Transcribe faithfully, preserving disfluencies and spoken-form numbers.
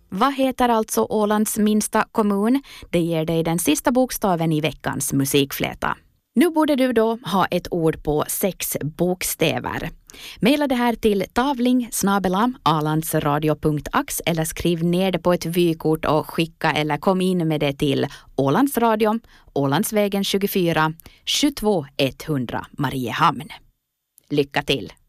Vad heter alltså Ålands minsta kommun? Det ger dig den sista bokstaven i veckans musikfläta. Nu borde du då ha ett ord på sex bokstäver. Maila det här till tavling snabel-a alandsradio punkt ax eller skriv ner det på ett vykort och skicka eller kom in med det till Ålandsradio, Ålandsvägen tjugofyra, tjugotvå etthundra Mariehamn. Lycka till!